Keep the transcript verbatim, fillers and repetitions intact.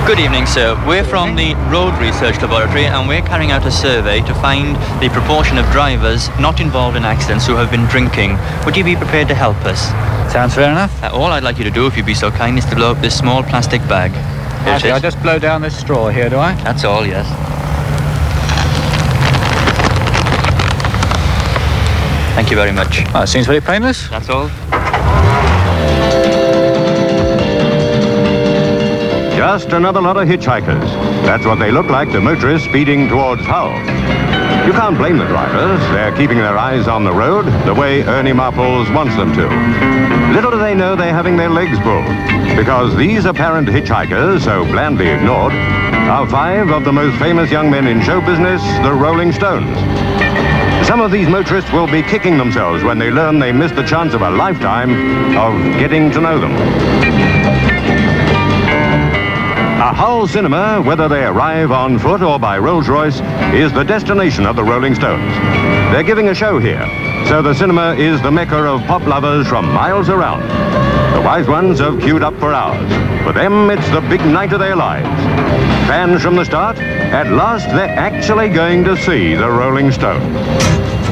Good evening, sir. We're from the Road Research Laboratory and we're carrying out a survey to find the proportion of drivers not involved in accidents who have been drinking. Would you be prepared to help us? Sounds fair enough. Uh, all I'd like you to do, if you'd be so kind, is to blow up this small plastic bag. Here Okay, it is. I just blow down this straw here, do I? That's all, yes. Thank you very much. Well, it seems very painless. That's all. Just another lot of hitchhikers. That's what they look like, the motorists speeding towards Hull. You can't blame the drivers. They're keeping their eyes on the road the way Ernie Marples wants them to. Little do they know they're having their legs pulled, because these apparent hitchhikers, so blandly ignored, are five of the most famous young men in show business, the Rolling Stones. Some of these motorists will be kicking themselves when they learn they missed the chance of a lifetime of getting to know them. A Hull cinema, whether they arrive on foot or by Rolls-Royce, is the destination of the Rolling Stones. They're giving a show here, so the cinema is the mecca of pop lovers from miles around. The wise ones have queued up for hours. For them, it's the big night of their lives. Fans from the start, at last they're actually going to see the Rolling Stones.